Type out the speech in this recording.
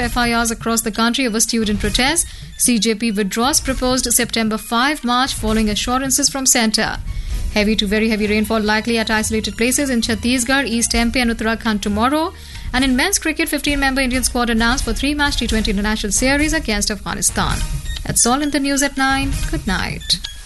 FIRs across the country over student protests. CJP withdraws proposed September 5 march following assurances from centre. Heavy to very heavy rainfall likely at isolated places in Chhattisgarh, East MP and Uttarakhand tomorrow. And in men's cricket, 15-member Indian squad announced for 3-match T20 International Series against Afghanistan. That's all in the news at 9. Good night.